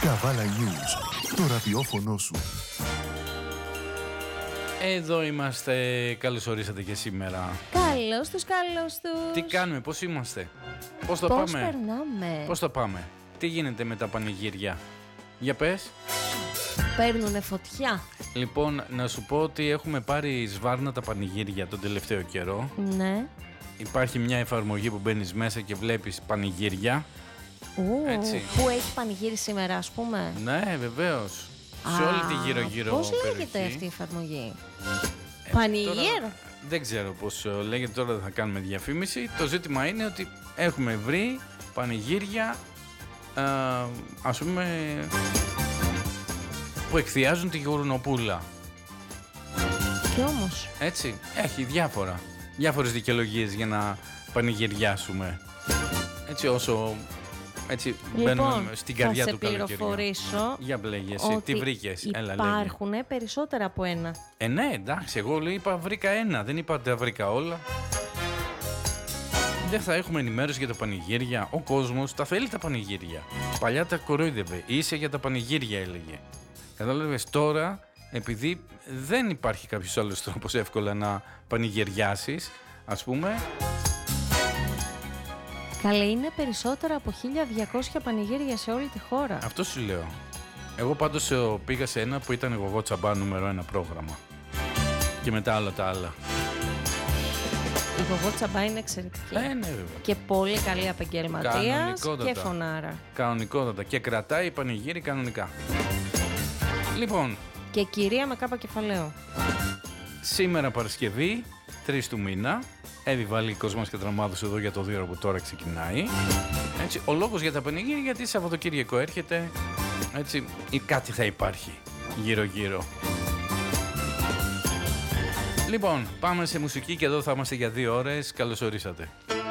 Καβάλα News, το ραδιόφωνο σου. Εδώ είμαστε, καλώς ορίσατε και σήμερα. Καλώς τους. Τι κάνουμε, πώς είμαστε, πώς το Πώς πάμε, περνάμε. πώς το πάμε, τι γίνεται με τα πανηγύρια, για πες. Παίρνουνε φωτιά. Λοιπόν, να σου πω ότι έχουμε πάρει σβάρνα τα πανηγύρια τον τελευταίο καιρό. Ναι. Υπάρχει μια εφαρμογή που μπαίνεις μέσα και βλέπεις πανηγύρια. Έτσι. Που έχει πανηγύρι σήμερα, ας πούμε. Ναι, βεβαίως. Σε όλη τη γύρω-γύρω Πώς περιοχή. λέγεται αυτή η εφαρμογή? Τώρα Πανηγύρ. δεν ξέρω πώς λέγεται, τώρα δεν θα κάνουμε διαφήμιση. Το ζήτημα είναι ότι έχουμε βρει πανηγύρια, ας πούμε, που εκθιάζουν τη γουρνοπούλα. Και όμως. Έτσι, έχει διάφορες δικαιολογίες για να πανηγυριάσουμε. Έτσι όσο έτσι μπαίνουμε στην καρδιά του καλοκαιριού. Θα σε πληροφορήσω. Για μπλέγε εσύ, τι βρήκες? Υπάρχουν περισσότερα από ένα. Ναι, εντάξει, εγώ είπα βρήκα ένα, δεν είπα τα βρήκα όλα. Δεν θα έχουμε ενημέρωση για τα πανηγύρια. Ο κόσμος τα θέλει τα πανηγύρια. Παλιά τα κορόιδευε, είσαι για τα πανηγύρια έλεγε. Κατάλαβες, τώρα, επειδή δεν υπάρχει κάποιος άλλος τρόπος εύκολα να πανηγυριάσεις, ας πούμε. Καλέ, είναι περισσότερα από 1200 πανηγύρια σε όλη τη χώρα. Αυτό σου λέω. Εγώ πάντως πήγα σε ένα που ήταν εγώ τσαμπά νούμερο 1 πρόγραμμα. Και μετά όλα τα άλλα. Η Γογό Τσαμπά είναι εξαιρετική. Ναι, βέβαια. Και πολύ καλή επαγγελματίας και φωνάρα. Κανονικότατα. Και κρατάει πανηγύρι κανονικά. Λοιπόν. Και κυρία με κάπα κεφαλαίο. Σήμερα Παρασκευή, 3 του μήνα. Εύη βάλει Κοσμάς και Δραμάδος εδώ για το 2 που τώρα ξεκινάει. Έτσι, ο λόγος για τα πανηγύρια γιατί Σαββατοκύριακο έρχεται. Έτσι, ή κάτι θα υπάρχει γύρω-γύρω. Λοιπόν, πάμε σε μουσική και εδώ θα είμαστε για 2 ώρες. Καλώς ορίσατε.